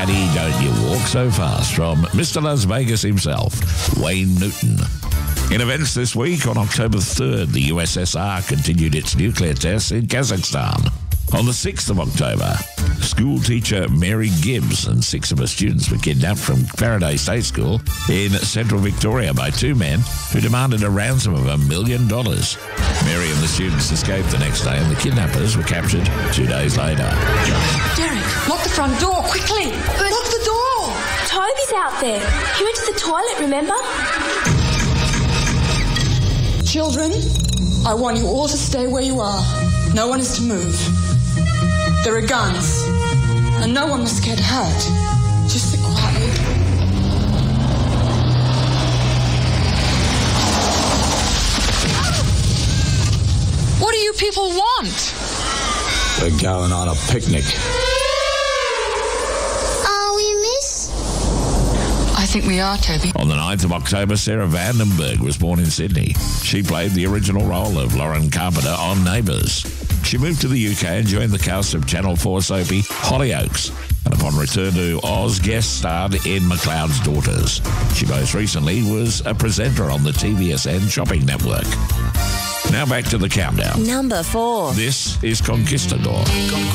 Daddy, don't you walk so fast, from Mr. Las Vegas himself, Wayne Newton. In events this week, on October 3rd, the USSR continued its nuclear tests in Kazakhstan. On the 6th of October, school teacher Mary Gibbs and 6 of her students were kidnapped from Faraday State School in central Victoria by 2 men who demanded a ransom of $1 million. Mary and the students escaped the next day, and the kidnappers were captured 2 days later. Derek, lock the front door, quickly! Lock the door! Toby's out there. He went to the toilet, remember? Children, I want you all to stay where you are. No one is to move. There are guns, and no one must get hurt. Just sit quietly. What do you people want? We're going on a picnic. Are we, miss? I think we are, Toby. On the 9th of October, Sarah Vandenberg was born in Sydney. She played the original role of Lauren Carpenter on Neighbours. She moved to the UK and joined the cast of Channel 4 soapy Hollyoaks, and upon return to Oz, guest starred in McLeod's Daughters. She most recently was a presenter on the TVSN shopping network. Now back to the countdown. Number 4. This is Conquistador.